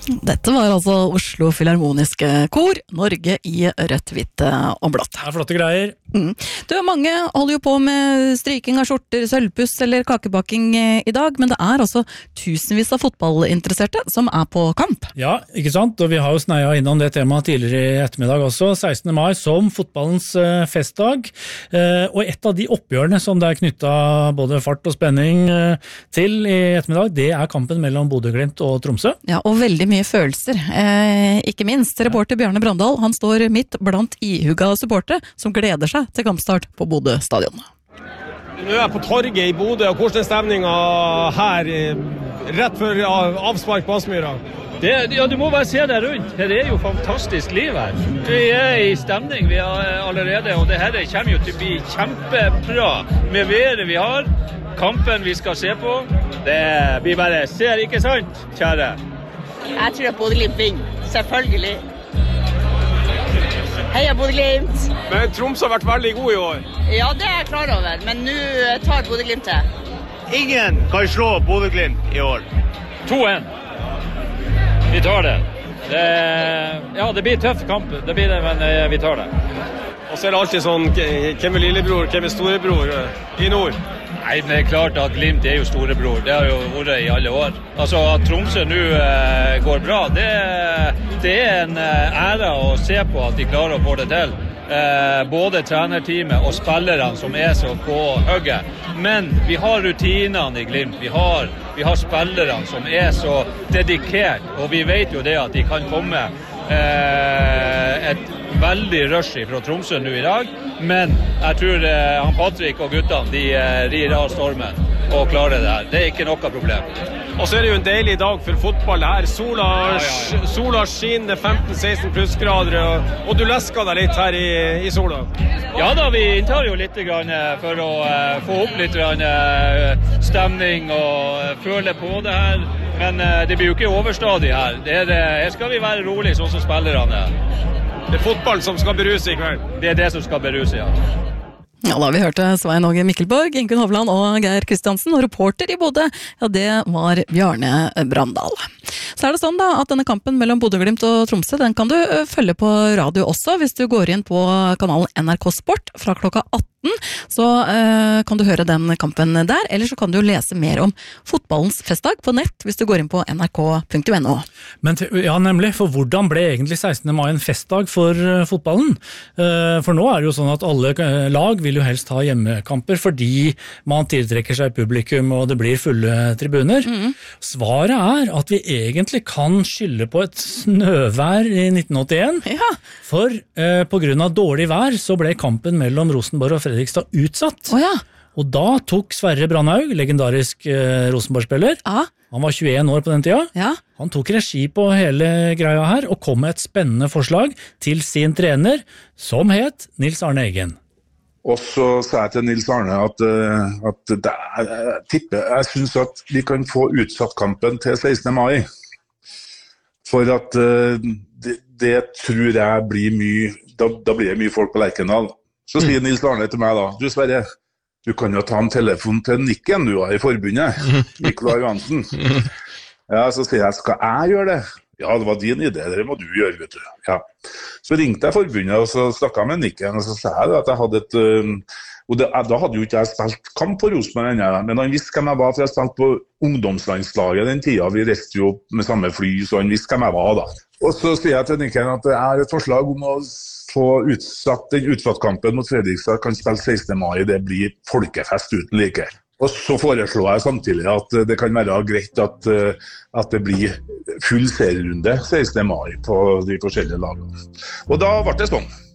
Dette var altså Oslo Filharmoniske Kor, Norge i rødt, hvitt og blått. Det er flotte greier. Mange holder jo på med stryking av skjorter, sølvpuss eller kakebaking i dag, men det er altså tusenvis av fotballinteresserte som er på kamp. Ja, ikke sant? Og vi har jo sneia innom det temaet tidligere i ettermiddag også, 16. mai som fotballens festdag. Og et av de oppgjørene som det er knyttet både fart og spenning til i ettermiddag, det er kampen mellom Bodø/Glimt og Tromsø. Ja, og veldig mye følelser, ikke minst. Reporter Bjarne Brandal, han står midt blant ihuga supportere som gleder seg til kampstart på Bodø stadion. Nå er jeg på torget i Bodø, og hvordan er stemningen her rett før avspark på Aspmyra? Ja, du må bare se deg rundt. Her er jo fantastisk liv her. Vi er i stemning vi er allerede, og det her kommer jo til å bli kjempebra med været vi har. Kampen vi skal se på, vi bare ser, ikke sant, kjære? Jeg tror at Bodø/Glimt vinner, selvfølgelig. Heia Bodø/Glimt! Men Tromsø har vært veldig god i år. Ja, det er jeg klar over, men nå tar Bodø/Glimt det. Ingen kan slå Bodø/Glimt i år. 2-1. Vi tar det. Det blir tøff kamp, det blir det, men vi tar det. Og så er det alltid sånn, hvem er lillebror, hvem er storebror i nord? Nei, det er klart at Glimt er jo storebror, det har jo vært i alle år. Altså at Tromsø nå går bra, det er en ære å se på at de klarer å få det til. Både trenerteamet og spillerne som er så på hugget. Men vi har rutinene i Glimt, vi har spillerne som er så dedikert, og vi vet jo det at de kan komme et veldig rush fra Tromsø nå i dag, men jeg tror han Patrick og guttene, de rir av stormen og klarer det her. Det er ikke noe problem. Og så er det jo en deilig dag for fotball her. Sola skinner 15-16 plussgrader, og du lesker deg litt her i sola. Ja da, vi inntar jo litt grann for å få opp litt grann stemning og føle på det her. Men det blir jo ikke overstadig her. Her skal vi være rolig, sånn som spillerne er. Det er fotball som skal beruse i kveld. Det er det som skal beruse, ja. Ja, da vi hørte Svein Åge Mikkelborg, Ingunn Hovland og Geir Kristiansen, og reporter i Bodø, ja, det var Bjarne Brandal. Så er det sånn da, at denne kampen mellom Bodø/Glimt og Tromsø, den kan du følge på radio også, hvis du går inn på kanalen NRK Sport fra klokka 18, så kan du høre den kampen der, eller så kan du lese mer om fotballens festdag på nett, hvis du går inn på nrk.no. Men ja, nemlig, for hvordan ble egentlig 16. mai en festdag for fotballen? For nå er det jo sånn at alle lag vil jo helst ha hjemmekamper, fordi man tiltrekker seg publikum, og det blir fulle tribuner. Svaret er at vi egentlig kan skylde på et snøvær i 1981, Ja. for på grunn av dårlig vær så ble kampen mellom Rosenborg og Fredrikstad utsatt. Åja, Og da tok Sverre Brandhaug, legendarisk Rosenborg-spiller, ja, han var 21 år på den tida, ja. han tok regi på hele greia her og kom med et spennende forslag til sin trener, som het Nils Arne Eggen. Og så sa jeg til Nils Arne at jeg synes at vi kan få utsatt kampen til 16. mai. For at det tror jeg blir mye, da blir det mye folk på Lerkendal. Så sier Nils Arne til meg da, du Sverre, du kan jo ta en telefon til Nikken du har i forbundet, Nikolai Johansen. Ja, så sier jeg, skal jeg gjøre det? Ja, det var din idé, det må du gjøre, vet du. Ja. Så ringte jeg forbundet, og så snakket jeg med Nikken, og så sa jeg at jeg hadde et... da hadde jo ikke jeg spilt kamp på Rosenborg ennå, men han visste hvem jeg var, for jeg spilte på ungdomslandslaget den tida. Vi reiste jo med samme fly, så han visste hvem jeg var da. Og så sier jeg til Nikken at jeg har et forslag om å få utsatt den utsattkampen mot Fredrikstad, kan spille 16. mai, det blir folkefest uten like. Og så foreslo jeg samtidig at det kan være greit at det blir full serierunde 16. mai på de forskjellige lagene. Og da ble det sånn.